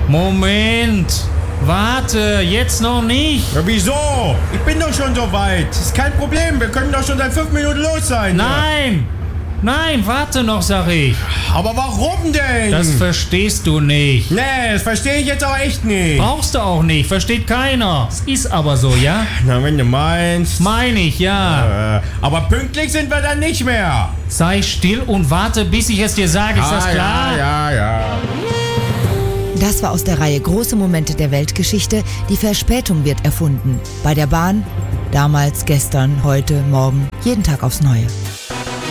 Moment. Warte, jetzt noch nicht. Ja, wieso? Ich bin doch schon so weit. Ist kein Problem, wir können doch schon seit 5 Minuten los sein. Nein! Nein, warte noch, sag ich. Aber warum denn? Das verstehst du nicht. Nee, das verstehe ich jetzt aber echt nicht. Brauchst du auch nicht, versteht keiner. Es ist aber so, ja? Na, wenn du meinst. Meine ich, ja. Aber pünktlich sind wir dann nicht mehr. Sei still und warte, bis ich es dir sage, ist das klar? Ja. Das war aus der Reihe Große Momente der Weltgeschichte. Die Verspätung wird erfunden. Bei der Bahn, damals, gestern, heute, morgen, jeden Tag aufs Neue.